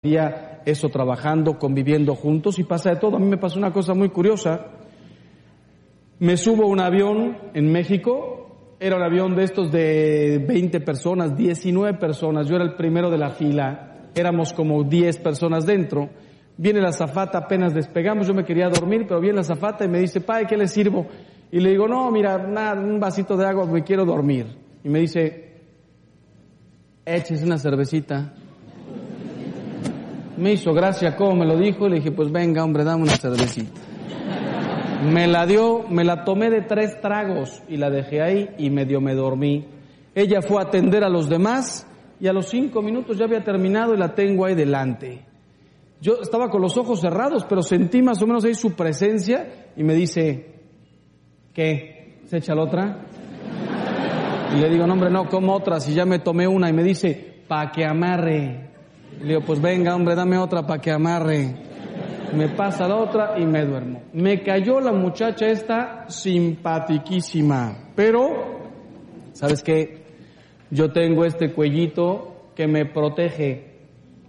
eso trabajando, conviviendo juntos y pasa de todo. A mí me pasó una cosa muy curiosa. Me subo a un avión en México, era un avión de estos de 20 personas, 19 personas, yo era el primero de la fila, éramos como 10 personas dentro. Viene la azafata, apenas despegamos, yo me quería dormir, pero viene la azafata y me dice, "Pai, ¿qué le sirvo?" Y le digo, "No, mira, nada, un vasito de agua, me quiero dormir." Y me dice, "Échese una cervecita." Me hizo gracia cómo me lo dijo y le dije, "Pues venga, hombre, dame una cervecita." Me la dio, me la tomé de 3 tragos y la dejé ahí y medio me dormí. Ella fue a atender a los demás y a los 5 minutos ya había terminado y la tengo ahí delante. Yo estaba con los ojos cerrados, pero sentí más o menos ahí su presencia y me dice, ¿qué? ¿Se echa la otra? Y le digo, "No, hombre, no, ¿cómo otra? Si ya me tomé una." Y me dice, "Pa' que amarre." Le digo, "Pues venga, hombre, dame otra pa' que amarre." Me pasa la otra y me duermo. Me cayó la muchacha esta simpatiquísima, pero, ¿sabes qué? Yo tengo este cuellito que me protege.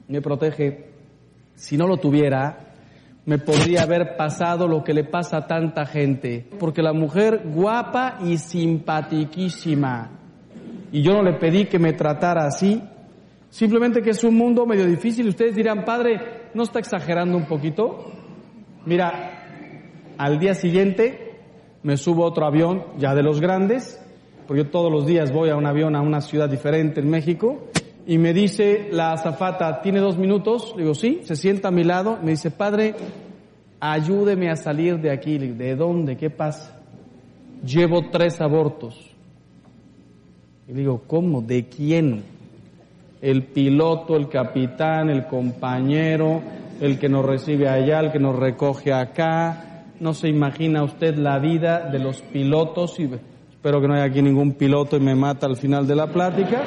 Si no lo tuviera, me podría haber pasado lo que le pasa a tanta gente. Porque la mujer guapa y simpatiquísima. Y yo no le pedí que me tratara así. Simplemente que es un mundo medio difícil. Ustedes dirán, "Padre, ¿no está exagerando un poquito?" Mira, al día siguiente me subo a otro avión, ya de los grandes, porque yo todos los días voy a un avión a una ciudad diferente en México, y me dice la azafata, "¿Tiene 2 minutos? Le digo, "Sí." Se sienta a mi lado, me dice, "Padre, ayúdeme a salir de aquí." Le digo, "¿De dónde? ¿Qué pasa?" "Llevo 3 abortos." Y le digo, "¿Cómo? ¿De quién?" "El piloto, el capitán, el compañero, el que nos recibe allá, el que nos recoge acá. No se imagina usted la vida de los pilotos." Y espero que no haya aquí ningún piloto y me mata al final de la plática.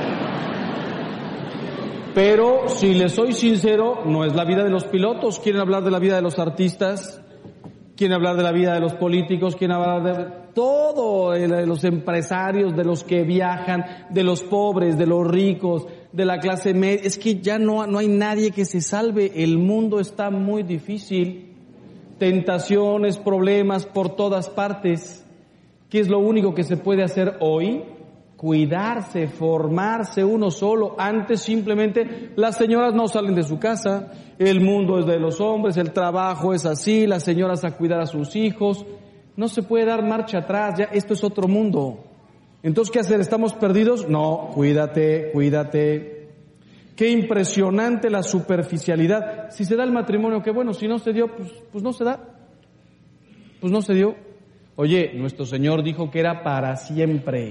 Pero, si les soy sincero, no es la vida de los pilotos. Quieren hablar de la vida de los artistas, quieren hablar de la vida de los políticos, quieren hablar de todo, de los empresarios, de los que viajan, de los pobres, de los ricos, de la clase media. Es que ya no hay nadie que se salve. El mundo está muy difícil. Tentaciones, problemas por todas partes. ¿Qué es lo único que se puede hacer hoy? Cuidarse, formarse uno solo. Antes simplemente las señoras no salen de su casa, el mundo es de los hombres, el trabajo es así, las señoras a cuidar a sus hijos. No se puede dar marcha atrás, ya esto es otro mundo. Entonces, ¿qué hacer? ¿Estamos perdidos? No, cuídate. Qué impresionante la superficialidad. Si se da el matrimonio, qué bueno, si no se dio, pues no se da. Pues no se dio. Oye, nuestro Señor dijo que era para siempre.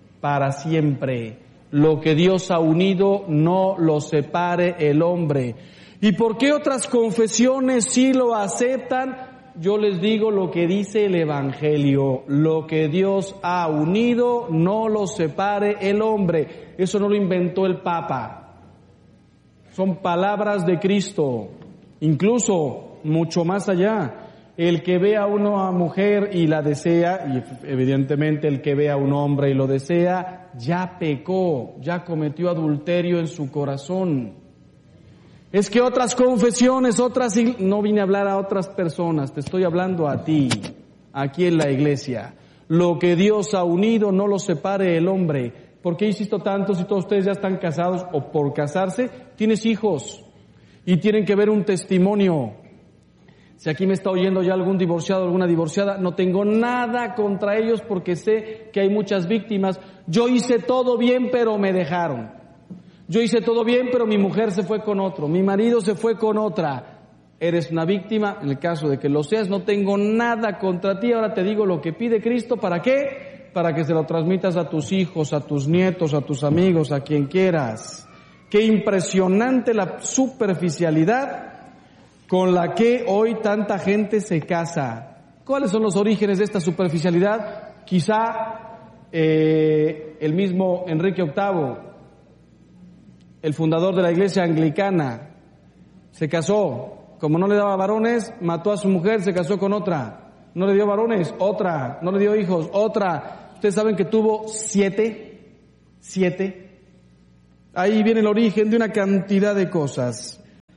Lo que Dios ha unido, no lo separe el hombre. ¿Y por qué otras confesiones sí lo aceptan? Yo les digo lo que dice el Evangelio. Lo que Dios ha unido, no lo separe el hombre. Eso no lo inventó el Papa. Son palabras de Cristo. Incluso, mucho más allá. El que ve a una mujer y la desea, y evidentemente el que ve a un hombre y lo desea, ya pecó, ya cometió adulterio en su corazón. Es que otras confesiones, no vine a hablar a otras personas, te estoy hablando a ti, aquí en la iglesia. Lo que Dios ha unido, no lo separe el hombre. ¿Por qué insisto tanto si todos ustedes ya están casados o por casarse? Tienes hijos y tienen que ver un testimonio. Si aquí me está oyendo ya algún divorciado, alguna divorciada, no tengo nada contra ellos porque sé que hay muchas víctimas. Yo hice todo bien, pero me dejaron. Yo hice todo bien, pero mi mujer se fue con otro, mi marido se fue con otra. Eres una víctima, en el caso de que lo seas, no tengo nada contra ti. Ahora te digo lo que pide Cristo, ¿para qué? Para que se lo transmitas a tus hijos, a tus nietos, a tus amigos, a quien quieras. Qué impresionante la superficialidad con la que hoy tanta gente se casa. ¿Cuáles son los orígenes de esta superficialidad? Quizá el mismo Enrique VIII, el fundador de la iglesia anglicana, se casó. Como no le daba varones, mató a su mujer, se casó con otra. No le dio varones, otra. No le dio hijos, otra. Ustedes saben que tuvo 7. Ahí viene el origen de una cantidad de cosas.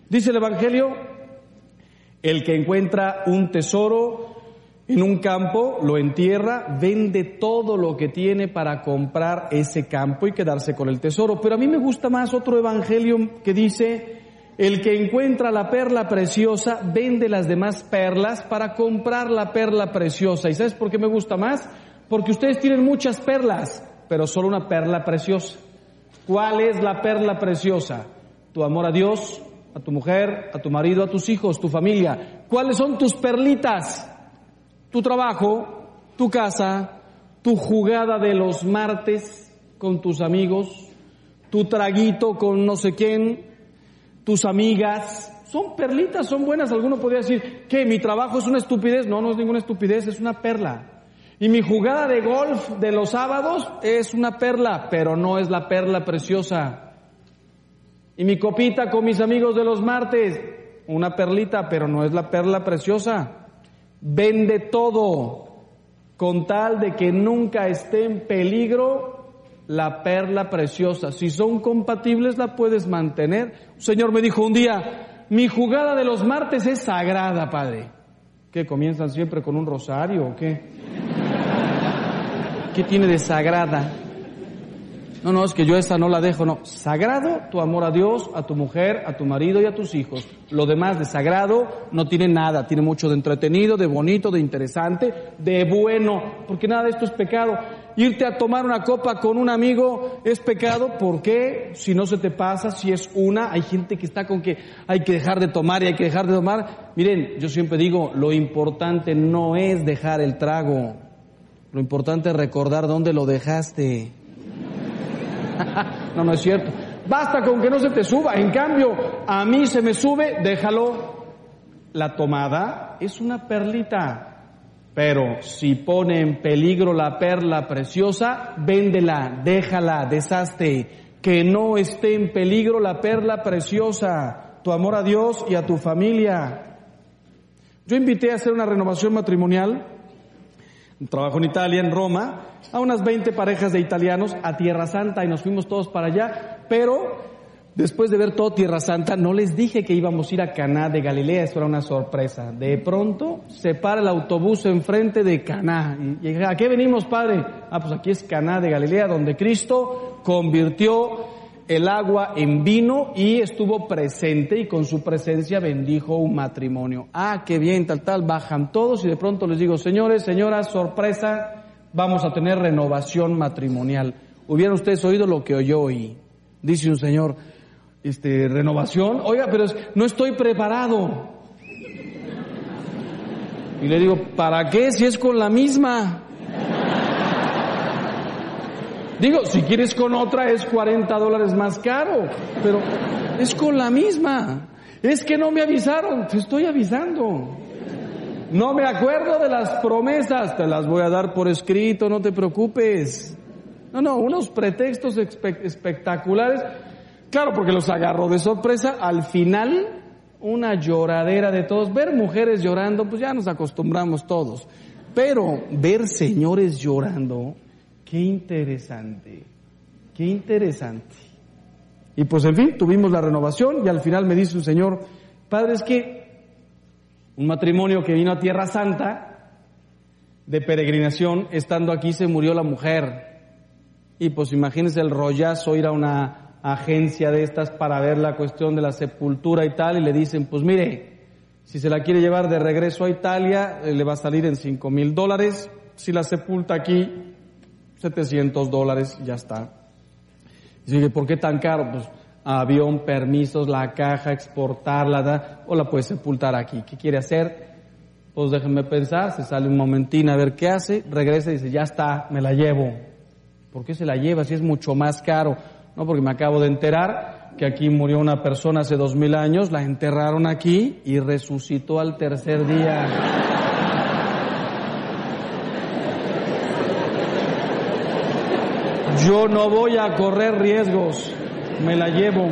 Dice el Evangelio, el que encuentra un tesoro en un campo, lo entierra, vende todo lo que tiene para comprar ese campo y quedarse con el tesoro. Pero a mí me gusta más otro evangelio que dice, el que encuentra la perla preciosa, vende las demás perlas para comprar la perla preciosa. ¿Y sabes por qué me gusta más? Porque ustedes tienen muchas perlas, pero solo una perla preciosa. ¿Cuál es la perla preciosa? Tu amor a Dios, a tu mujer, a tu marido, a tus hijos, tu familia. ¿Cuáles son tus perlitas? Tu trabajo, tu casa, tu jugada de los martes con tus amigos, tu traguito con no sé quién, tus amigas. Son perlitas, son buenas. Alguno podría decir, ¿qué? ¿Mi trabajo es una estupidez? No, no es ninguna estupidez, es una perla. Y mi jugada de golf de los sábados es una perla, pero no es la perla preciosa. Y mi copita con mis amigos de los martes, una perlita, pero no es la perla preciosa. Vende todo con tal de que nunca esté en peligro la perla preciosa. Si son compatibles, la puedes mantener. Un señor me dijo un día, mi jugada de los martes es sagrada, padre. ¿Qué, comienzan siempre con un rosario o qué? ¿Qué tiene de sagrada? No, es que yo esa no la dejo, no. Sagrado, tu amor a Dios, a tu mujer, a tu marido y a tus hijos. Lo demás de sagrado no tiene nada, tiene mucho de entretenido, de bonito, de interesante, de bueno, porque nada de esto es pecado. Irte a tomar una copa con un amigo es pecado, ¿por qué? Si no se te pasa, si es una, hay gente que está con que hay que dejar de tomar y hay que dejar de tomar. Miren, yo siempre digo, lo importante no es dejar el trago, lo importante es recordar dónde lo dejaste. No es cierto. Basta con que no se te suba. En cambio, a mí se me sube, déjalo. La tomada es una perlita. Pero si pone en peligro la perla preciosa, véndela, déjala, deshazte. Que no esté en peligro la perla preciosa, tu amor a Dios y a tu familia. Yo invité a hacer una renovación matrimonial. Trabajo en Italia, en Roma, a unas 20 parejas de italianos a Tierra Santa y nos fuimos todos para allá, pero después de ver todo Tierra Santa no les dije que íbamos a ir a Caná de Galilea, eso era una sorpresa. De pronto se para el autobús enfrente de Caná y dije, ¿a qué venimos, padre? Pues aquí es Caná de Galilea, donde Cristo convirtió el agua en vino y estuvo presente y con su presencia bendijo un matrimonio. Qué bien, tal, bajan todos y de pronto les digo, señores, señoras, sorpresa, vamos a tener renovación matrimonial. ¿Hubieran ustedes oído lo que oyó hoy? Dice un señor, renovación, oiga, pero no estoy preparado. Y le digo, ¿para qué si es con la misma? Digo, si quieres con otra es $40 más caro, pero es con la misma. Es que no me avisaron, te estoy avisando. No me acuerdo de las promesas, te las voy a dar por escrito, no te preocupes. No, unos pretextos espectaculares. Claro, porque los agarró de sorpresa. Al final, una lloradera de todos. Ver mujeres llorando, pues ya nos acostumbramos todos. Pero ver señores llorando... Qué interesante. Y pues en fin, tuvimos la renovación y al final me dice un señor, padre, es que un matrimonio que vino a Tierra Santa de peregrinación, estando aquí se murió la mujer. Y pues imagínense el rollazo, ir a una agencia de estas para ver la cuestión de la sepultura y tal, y le dicen, pues mire, si se la quiere llevar de regreso a Italia, le va a salir en $5,000, si la sepulta aquí, $700, ya está. Y dice, ¿por qué tan caro? Pues avión, permisos, la caja, exportarla, o la puede sepultar aquí. ¿Qué quiere hacer? Pues déjenme pensar, se sale un momentín a ver qué hace, regresa y dice, ya está, me la llevo. ¿Por qué se la lleva si es mucho más caro? No, porque me acabo de enterar que aquí murió una persona hace 2000 años, la enterraron aquí y resucitó al tercer día. Yo no voy a correr riesgos, me la llevo.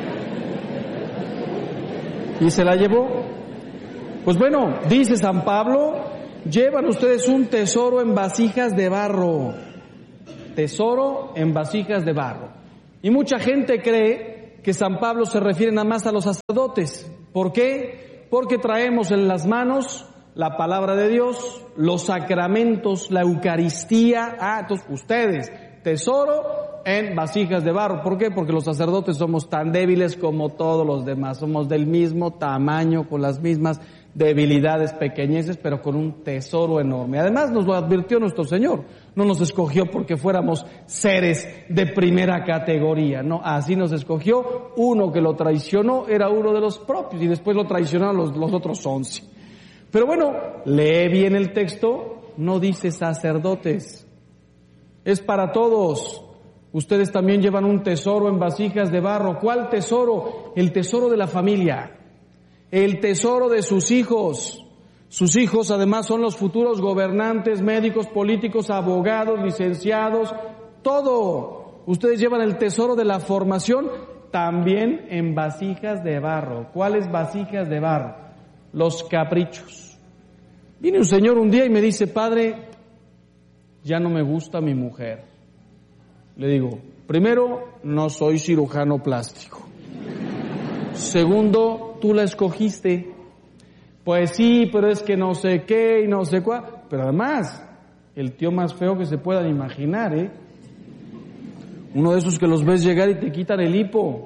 ¿Y se la llevó? Pues bueno, dice San Pablo, llevan ustedes un tesoro en vasijas de barro. Tesoro en vasijas de barro. Y mucha gente cree que San Pablo se refiere nada más a los sacerdotes. ¿Por qué? Porque traemos en las manos la palabra de Dios, los sacramentos, la Eucaristía. Entonces ustedes, tesoro en vasijas de barro. ¿Por qué? Porque los sacerdotes somos tan débiles como todos los demás. Somos del mismo tamaño, con las mismas debilidades, pequeñeces, pero con un tesoro enorme. Además nos lo advirtió nuestro Señor. No nos escogió porque fuéramos seres de primera categoría. No, así nos escogió. Uno que lo traicionó era uno de los propios y después lo traicionaron los otros 11. Pero bueno, lee bien el texto, no dice sacerdotes, es para todos. Ustedes también llevan un tesoro en vasijas de barro. ¿Cuál tesoro? El tesoro de la familia, el tesoro de sus hijos. Sus hijos además son los futuros gobernantes, médicos, políticos, abogados, licenciados, todo. Ustedes llevan el tesoro de la formación también en vasijas de barro. ¿Cuáles vasijas de barro? Los caprichos. Viene un señor un día y me dice, padre, ya no me gusta mi mujer. Le digo, primero, no soy cirujano plástico. Segundo, tú la escogiste. Pues sí, pero es que no sé qué y no sé cuál. Pero además, el tío más feo que se puedan imaginar, ¿eh? Uno de esos que los ves llegar y te quitan el hipo.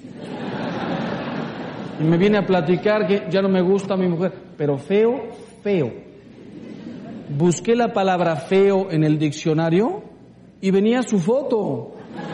Y me viene a platicar que ya no me gusta mi mujer. Pero feo, feo. Busqué la palabra feo en el diccionario y venía su foto.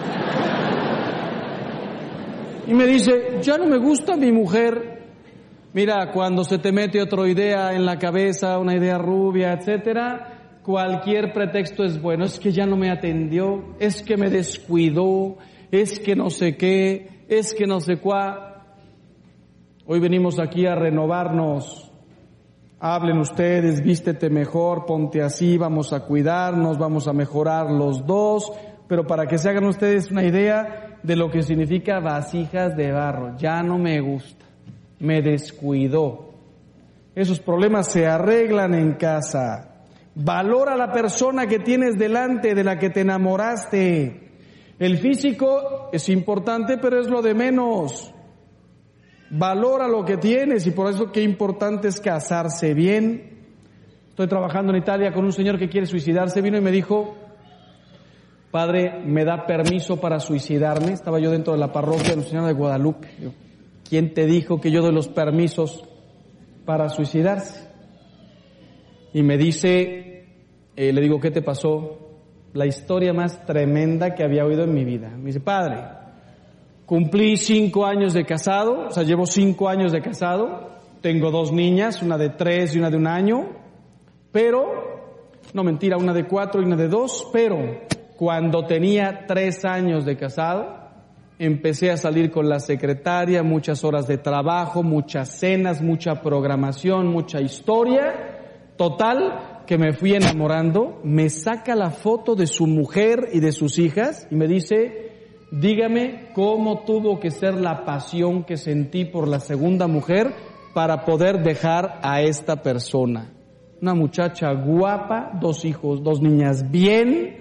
Y me dice, ya no me gusta mi mujer. Mira, cuando se te mete otra idea en la cabeza, una idea rubia, etcétera, cualquier pretexto es bueno. Es que ya no me atendió, es que me descuidó, es que no sé qué, es que no sé cuál. Hoy venimos aquí a renovarnos. Hablen ustedes, vístete mejor, ponte así, vamos a cuidarnos, vamos a mejorar los dos, pero para que se hagan ustedes una idea de lo que significa vasijas de barro. Ya no me gusta, me descuidó. Esos problemas se arreglan en casa. Valora a la persona que tienes delante, de la que te enamoraste. El físico es importante, pero es lo de menos. Valora lo que tienes y por eso qué importante es casarse bien. Estoy trabajando en Italia con un señor que quiere suicidarse. Vino y me dijo, padre, ¿me da permiso para suicidarme? Estaba yo dentro de la parroquia de Nuestra Señora de Guadalupe. ¿Quién te dijo que yo doy los permisos para suicidarse? Y me dice, le digo, ¿qué te pasó? La historia más tremenda que había oído en mi vida. Me dice, padre, cumplí 5 años de casado, o sea, llevo 5 años de casado, tengo 2 niñas, una de 3 y una de 1 año, pero, no mentira, una de 4 y una de 2, pero cuando tenía 3 años de casado, empecé a salir con la secretaria, muchas horas de trabajo, muchas cenas, mucha programación, mucha historia, total, que me fui enamorando. Me saca la foto de su mujer y de sus hijas y me dice, dígame cómo tuvo que ser la pasión que sentí por la segunda mujer para poder dejar a esta persona. Una muchacha guapa, 2 hijos, 2 niñas bien,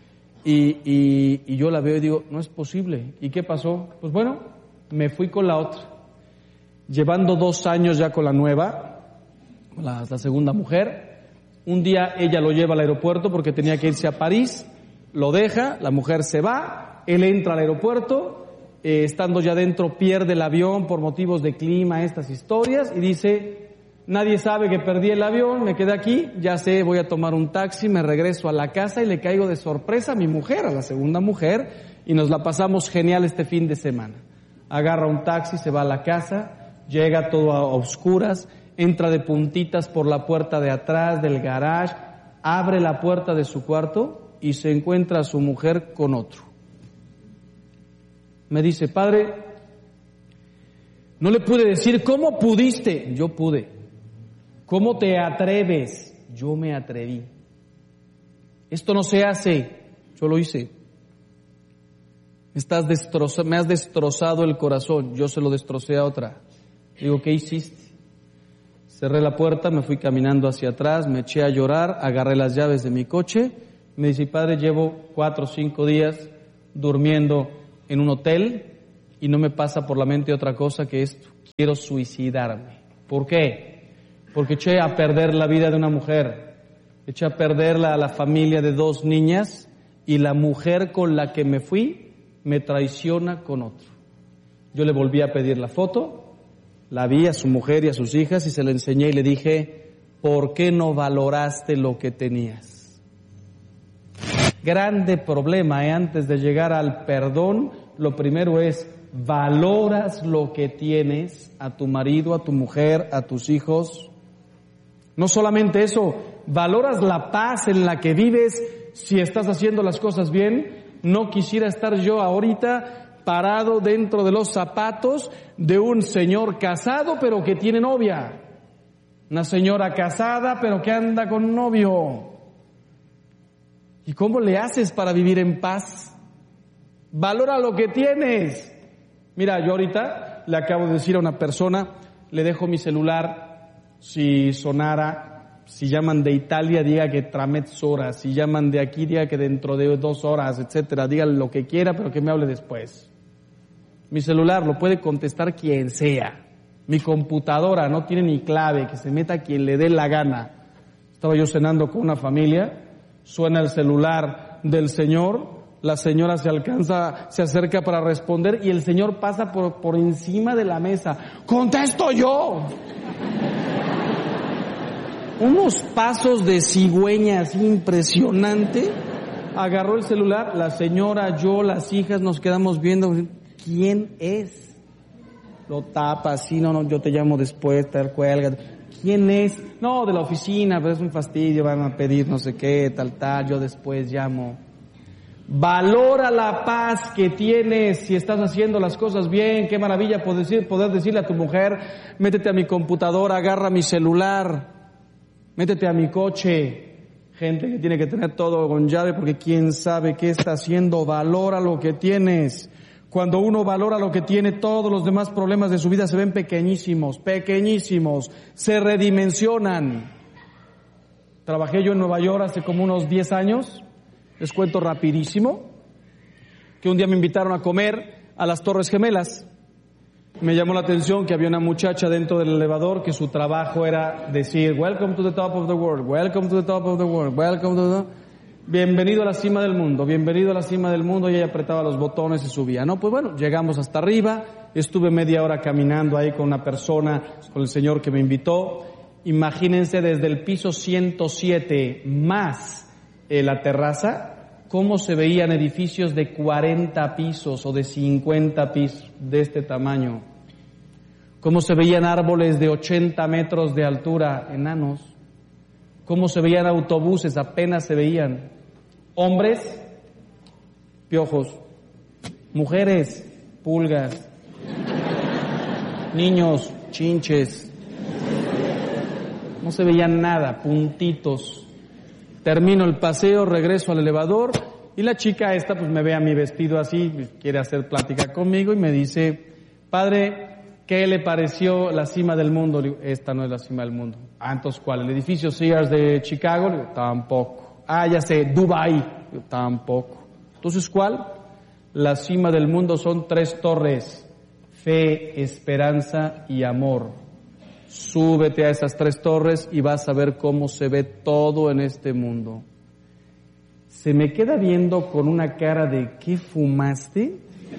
y yo la veo y digo, no es posible. ¿Y qué pasó? Pues bueno, me fui con la otra. Llevando 2 años ya con la nueva, la segunda mujer. Un día ella lo lleva al aeropuerto porque tenía que irse a París, lo deja, la mujer se va, él entra al aeropuerto, estando ya dentro pierde el avión por motivos de clima, estas historias, y dice, nadie sabe que perdí el avión, me quedé aquí, ya sé, voy a tomar un taxi, me regreso a la casa y le caigo de sorpresa a mi mujer, a la segunda mujer, y nos la pasamos genial este fin de semana. Agarra un taxi, se va a la casa, llega todo a oscuras, entra de puntitas por la puerta de atrás del garage, abre la puerta de su cuarto y se encuentra a su mujer con otro. Me dice, padre, no le pude decir, ¿cómo pudiste? Yo pude. ¿Cómo te atreves? Yo me atreví. Esto no se hace, yo lo hice. Me has destrozado el corazón, yo se lo destrocé a otra. Digo, ¿qué hiciste? Cerré la puerta, me fui caminando hacia atrás, me eché a llorar, agarré las llaves de mi coche. Me dice, padre, llevo 4 o 5 días durmiendo en un hotel y no me pasa por la mente otra cosa que esto: quiero suicidarme. ¿Por qué? Porque eché a perder la vida de una mujer, eché a perder la familia de 2 niñas, y la mujer con la que me fui me traiciona con otro. Yo le volví a pedir la foto, la vi a su mujer y a sus hijas y se la enseñé y le dije: ¿por qué no valoraste lo que tenías? Grande problema, antes de llegar al perdón, lo primero es: ¿valoras lo que tienes? A tu marido, a tu mujer, a tus hijos. No solamente eso, ¿valoras la paz en la que vives si estás haciendo las cosas bien? No quisiera estar yo ahorita parado dentro de los zapatos de un señor casado pero que tiene novia, una señora casada pero que anda con novio. ¿Y cómo le haces para vivir en paz? Valora lo que tienes. Mira, yo ahorita le acabo de decir a una persona: le dejo mi celular, si sonara, si llaman de Italia, diga que tra mezz'ora, si llaman de aquí, diga que dentro de 2 horas, etcétera, diga lo que quiera, pero que me hable después. Mi celular lo puede contestar quien sea. Mi computadora no tiene ni clave, que se meta quien le dé la gana. Estaba yo cenando con una familia, suena el celular del señor, la señora se acerca para responder y el señor pasa por encima de la mesa. ¡Contesto yo! Unos pasos de cigüeña así impresionante. Agarró el celular, la señora, yo, las hijas nos quedamos viendo. ¿Quién es? Lo tapa así: no, yo te llamo después, te cuelga. ¿Quién es? No, de la oficina, pero es un fastidio, van a pedir no sé qué, tal, yo después llamo. Valora la paz que tienes si estás haciendo las cosas bien. Qué maravilla poder decirle a tu mujer: métete a mi computadora, agarra mi celular, métete a mi coche. Gente que tiene que tener todo con llave porque quién sabe qué está haciendo. Valora lo que tienes. Cuando uno valora lo que tiene, todos los demás problemas de su vida se ven pequeñísimos, se redimensionan. Trabajé yo en Nueva York hace como unos 10 años. Les cuento rapidísimo que un día me invitaron a comer a las Torres Gemelas. Me llamó la atención que había una muchacha dentro del elevador que su trabajo era decir: welcome to the top of the world, welcome to the top of the world, welcome to the... bienvenido a la cima del mundo, bienvenido a la cima del mundo. Y ella apretaba los botones y subía. No, pues bueno, llegamos hasta arriba. Estuve media hora caminando ahí con una persona, con el señor que me invitó. Imagínense desde el piso 107 más la terraza, cómo se veían edificios de 40 pisos o de 50 pisos de este tamaño. Cómo se veían árboles de 80 metros de altura, enanos. Cómo se veían autobuses, apenas se veían. Hombres, piojos. Mujeres, pulgas. Niños, chinches. No se veía nada, puntitos. Termino el paseo, regreso al elevador y la chica esta pues me ve a mi vestido así, quiere hacer plática conmigo y me dice: padre, ¿qué le pareció la cima del mundo? Le digo: esta no es la cima del mundo. Entonces, ¿cuál? ¿El edificio Sears de Chicago? Le digo: tampoco. Ya sé, Dubai. Le digo: tampoco. Entonces, ¿cuál? La cima del mundo son 3 torres: fe, esperanza y amor. Súbete a esas 3 torres y vas a ver cómo se ve todo en este mundo. Se me queda viendo con una cara de: ¿qué fumaste?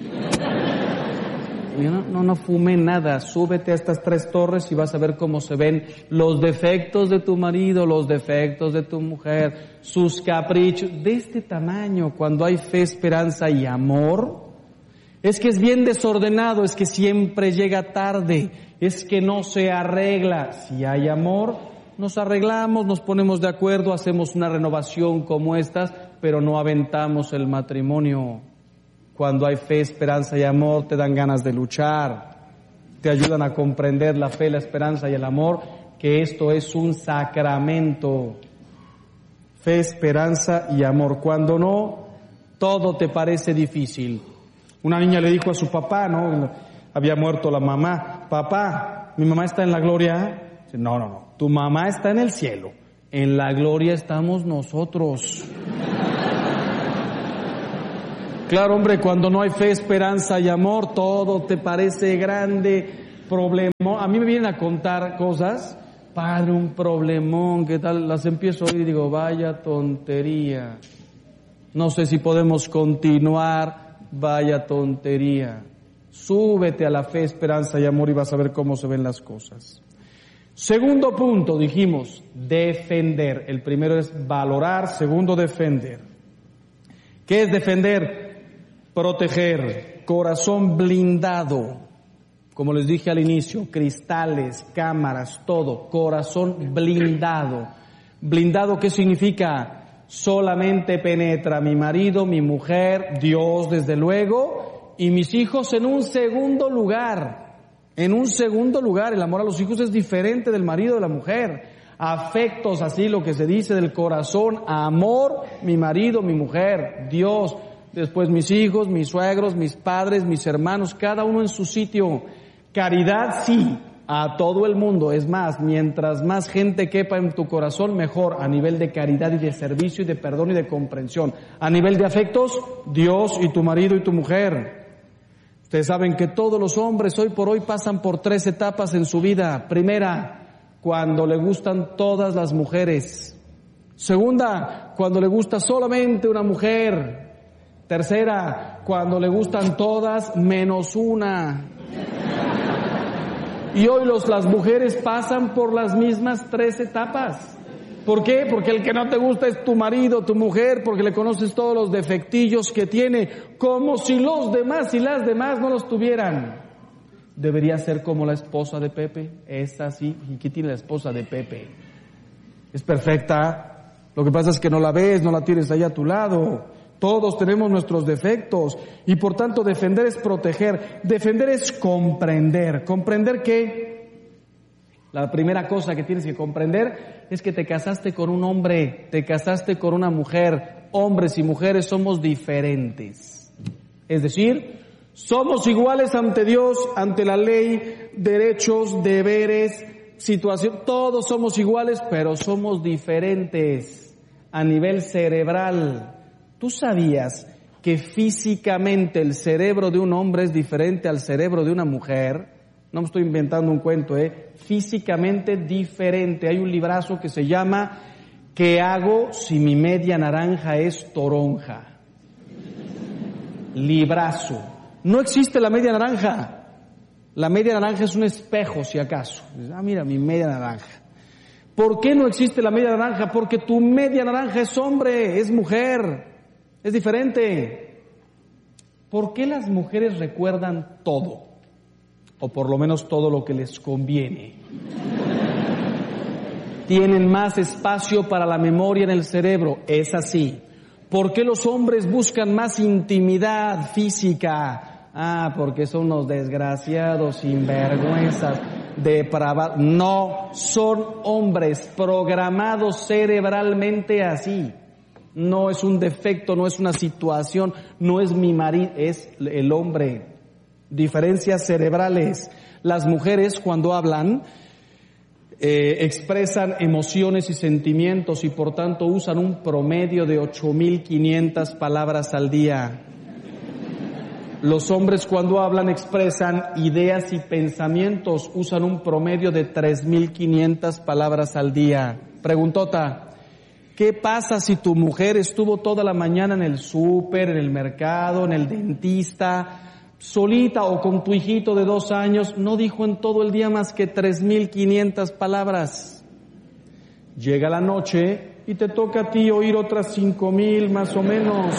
Yo no fumé nada. Súbete a estas 3 torres y vas a ver cómo se ven los defectos de tu marido, los defectos de tu mujer, sus caprichos de este tamaño. Cuando hay fe, esperanza y amor, es que es bien desordenado, es que siempre llega tarde, es que no se arregla. Si hay amor, nos arreglamos, nos ponemos de acuerdo, hacemos una renovación como estas, pero no aventamos el matrimonio. Cuando hay fe, esperanza y amor, te dan ganas de luchar, te ayudan a comprender la fe, la esperanza y el amor, que esto es un sacramento. Fe, esperanza y amor. Cuando no, todo te parece difícil. Una niña le dijo a su papá, ¿no? Había muerto la mamá: papá, ¿mi mamá está en la gloria? Dice: no, tu mamá está en el cielo, en la gloria estamos nosotros. Claro, hombre, cuando no hay fe, esperanza y amor, todo te parece grande, problema. A mí me vienen a contar cosas, padre, un problemón, ¿qué tal? Las empiezo a oír y digo, vaya tontería. No sé si podemos continuar, vaya tontería. Súbete a la fe, esperanza y amor y vas a ver cómo se ven las cosas. Segundo punto, dijimos, defender. El primero es valorar, segundo, defender. ¿Qué es defender? Proteger, corazón blindado. Como les dije al inicio, cristales, cámaras, todo, corazón blindado. ¿Blindado qué significa? Solamente penetra mi marido, mi mujer, Dios desde luego, y mis hijos en un segundo lugar. En un segundo lugar, el amor a los hijos es diferente del marido de la mujer. Afectos, así lo que se dice del corazón, amor, mi marido, mi mujer, Dios, después mis hijos, mis suegros, mis padres, mis hermanos, cada uno en su sitio. Caridad, sí, a todo el mundo. Es más, mientras más gente quepa en tu corazón, mejor a nivel de caridad y de servicio y de perdón y de comprensión. A nivel de afectos, Dios y tu marido y tu mujer. Ustedes saben que todos los hombres hoy por hoy pasan por 3 etapas en su vida. Primera, cuando le gustan todas las mujeres. Segunda, cuando le gusta solamente una mujer. Tercera, cuando le gustan todas menos una. Y hoy las mujeres pasan por las mismas 3 etapas. ¿Por qué? Porque el que no te gusta es tu marido, tu mujer, porque le conoces todos los defectillos que tiene, como si los demás y las demás no los tuvieran. Debería ser como la esposa de Pepe, es así. ¿Y qué tiene la esposa de Pepe? Es perfecta, lo que pasa es que no la ves, no la tienes ahí a tu lado. Todos tenemos nuestros defectos y por tanto defender es proteger, defender es comprender. ¿Comprender qué? La primera cosa que tienes que comprender es que te casaste con un hombre, te casaste con una mujer. Hombres y mujeres somos diferentes. Es decir, somos iguales ante Dios, ante la ley, derechos, deberes, situación. Todos somos iguales, pero somos diferentes a nivel cerebral. ¿Tú sabías que físicamente el cerebro de un hombre es diferente al cerebro de una mujer? No me estoy inventando un cuento, físicamente diferente. Hay un librazo que se llama ¿Qué hago si mi media naranja es toronja? Librazo. No existe la media naranja. La media naranja es un espejo, si acaso. Mira, mi media naranja. ¿Por qué no existe la media naranja? Porque tu media naranja es hombre, es mujer, es diferente. ¿Por qué las mujeres recuerdan todo? O por lo menos todo lo que les conviene. Tienen más espacio para la memoria en el cerebro, es así. ¿Por qué los hombres buscan más intimidad física? Porque son unos desgraciados, sinvergüenzas, depravados. No, son hombres programados cerebralmente así. No es un defecto, no es una situación, no es mi marido, es el hombre. Diferencias cerebrales. Las mujeres cuando hablan expresan emociones y sentimientos y por tanto usan un promedio de 8,500 palabras al día. Los hombres cuando hablan expresan ideas y pensamientos, usan un promedio de 3,500 palabras al día. Preguntota, ¿qué pasa si tu mujer estuvo toda la mañana en el súper, en el mercado, en el dentista, solita o con tu hijito de 2 años, no dijo en todo el día más que 3,500 palabras? Llega la noche y te toca a ti oír otras 5,000 más o menos.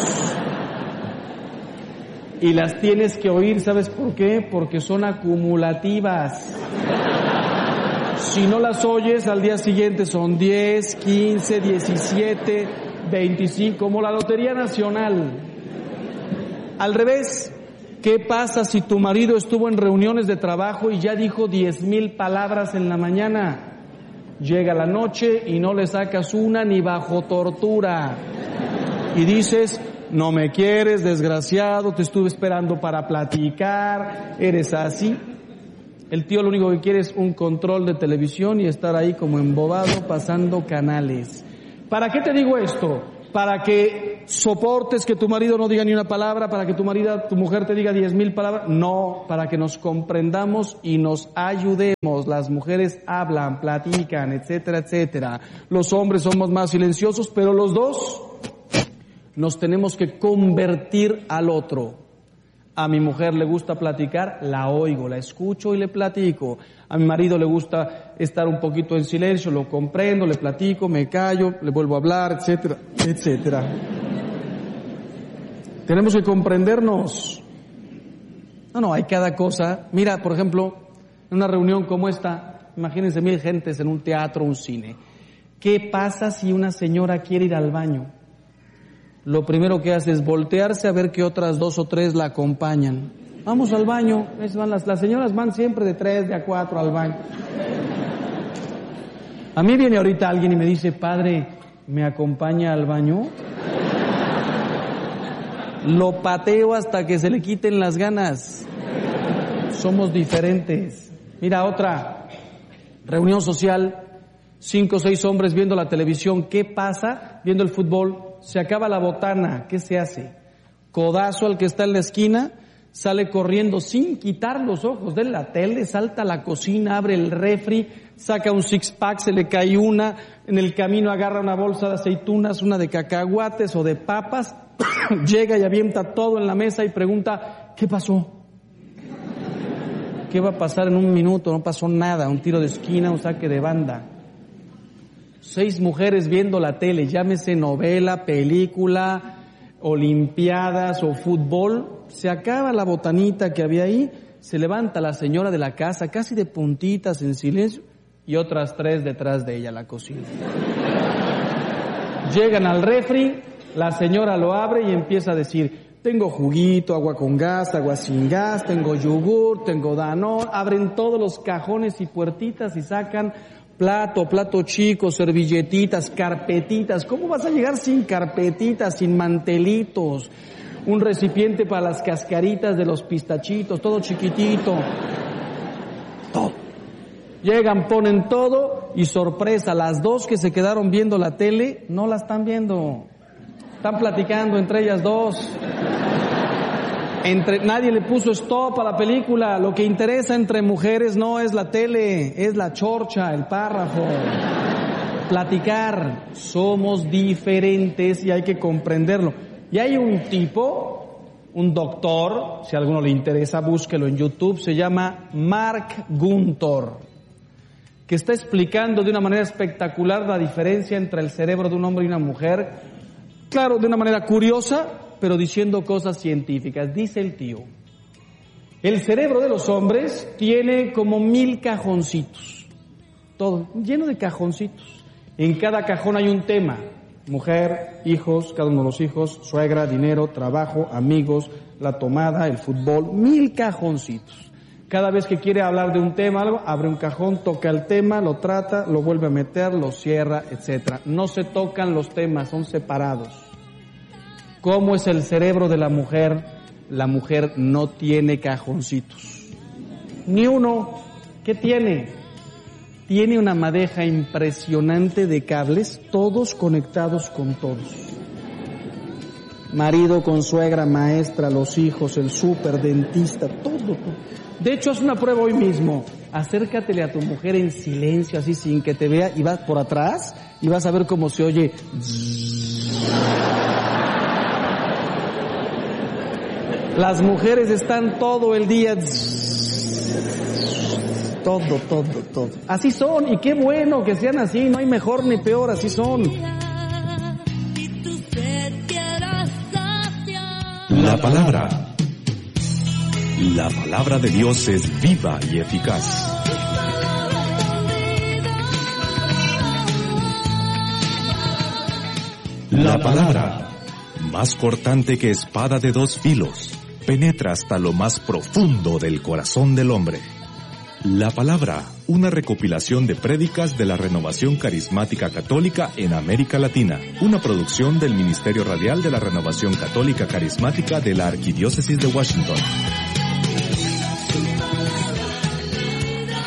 Y las tienes que oír, ¿sabes por qué? Porque son acumulativas. Si no las oyes, al día siguiente son 10, 15, 17, 25, como la Lotería Nacional. Al revés, ¿qué pasa si tu marido estuvo en reuniones de trabajo y ya dijo 10,000 palabras en la mañana? Llega la noche y no le sacas una ni bajo tortura. Y dices, no me quieres, desgraciado, te estuve esperando para platicar, eres así. El tío lo único que quiere es un control de televisión y estar ahí como embobado pasando canales. ¿Para qué te digo esto? Para que soportes que tu marido no diga ni una palabra, para que tu mujer te diga 10,000 palabras. No, para que nos comprendamos y nos ayudemos. Las mujeres hablan, platican, etcétera, etcétera. Los hombres somos más silenciosos, pero los dos nos tenemos que convertir al otro. A mi mujer le gusta platicar, la oigo, la escucho y le platico. A mi marido le gusta estar un poquito en silencio, lo comprendo, le platico, me callo, le vuelvo a hablar, etcétera, etcétera. Tenemos que comprendernos. No, hay cada cosa. Mira, por ejemplo, en una reunión como esta, imagínense 1,000 gentes en un teatro, un cine. ¿Qué pasa si una señora quiere ir al baño? Lo primero que hace es voltearse a ver que otras 2 o 3 la acompañan. Vamos al baño. Las señoras van siempre de 3, de a 4 al baño. A mí viene ahorita alguien y me dice, padre, ¿me acompaña al baño? Lo pateo hasta que se le quiten las ganas. Somos diferentes. Mira, otra reunión social, 5 o 6 hombres viendo la televisión. ¿Qué pasa? Viendo el fútbol. Se acaba la botana, ¿qué se hace? Codazo al que está en la esquina, sale corriendo sin quitar los ojos de la tele, salta a la cocina, abre el refri, saca un 6-pack, se le cae una, en el camino agarra una bolsa de aceitunas, una de cacahuates o de papas, llega y avienta todo en la mesa y pregunta, ¿qué pasó? ¿Qué va a pasar en un minuto? No pasó nada, un tiro de esquina, un saque de banda. 6 mujeres viendo la tele, llámese novela, película, olimpiadas o fútbol, se acaba la botanita que había ahí, se levanta la señora de la casa, casi de puntitas, en silencio, y otras 3 detrás de ella a la cocina. Llegan al refri, la señora lo abre y empieza a decir, tengo juguito, agua con gas, agua sin gas, tengo yogur, tengo Danone, abren todos los cajones y puertitas y sacan plato chico, servilletitas, carpetitas. ¿Cómo vas a llegar sin carpetitas, sin mantelitos? Un recipiente para las cascaritas de los pistachitos, todo chiquitito. Todo. Llegan, ponen todo y sorpresa, las 2 que se quedaron viendo la tele, no la están viendo. Están platicando entre ellas 2. Nadie le puso stop a la película. Lo que interesa entre mujeres no es la tele, es la chorcha, el párrafo. Platicar. Somos diferentes y hay que comprenderlo. Y hay un tipo, un doctor, si a alguno le interesa, búsquelo en YouTube, se llama Mark Guntor, que está explicando de una manera espectacular la diferencia entre el cerebro de un hombre y una mujer. Claro, de una manera curiosa, pero diciendo cosas científicas. Dice el tío, el cerebro de los hombres tiene como 1000 cajoncitos, todo lleno de cajoncitos. En cada cajón hay un tema: mujer, hijos, cada uno de los hijos, suegra, dinero, trabajo, amigos, la tomada, el fútbol, 1000 cajoncitos. Cada vez que quiere hablar de un tema, algo, abre un cajón, toca el tema, lo trata, lo vuelve a meter, lo cierra, etcétera. No se tocan los temas, son separados. ¿Cómo es el cerebro de la mujer? La mujer no tiene cajoncitos. Ni uno. ¿Qué tiene? Tiene una madeja impresionante de cables, todos conectados con todos. Marido con suegra, maestra, los hijos, el súper, dentista, todo. De hecho, haz una prueba hoy mismo. Acércatele a tu mujer en silencio, así sin que te vea, y vas por atrás y vas a ver cómo se oye. Las mujeres están todo el día, todo. Así son, y qué bueno que sean así, no hay mejor ni peor, así son. La palabra de Dios es viva y eficaz. La palabra, más cortante que espada de 2 filos, penetra hasta lo más profundo del corazón del hombre. La palabra, una recopilación de prédicas de la Renovación Carismática Católica en América Latina, una producción del Ministerio Radial de la Renovación Católica Carismática de la Arquidiócesis de Washington.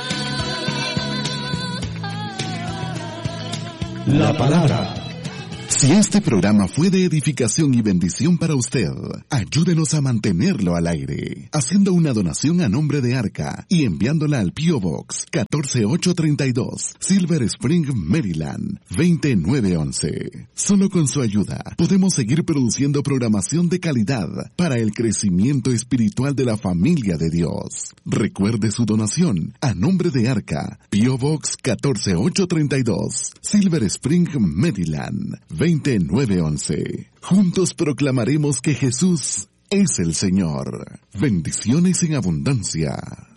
La palabra, Si este programa fue de edificación y bendición para usted, ayúdenos a mantenerlo al aire, haciendo una donación a nombre de Arca y enviándola al P.O. Box 14832, Silver Spring, Maryland, 20911. Solo con su ayuda podemos seguir produciendo programación de calidad para el crecimiento espiritual de la familia de Dios. Recuerde su donación a nombre de Arca, P.O. Box 14832, Silver Spring, Maryland, 20911. Juntos proclamaremos que Jesús es el Señor. Bendiciones en abundancia.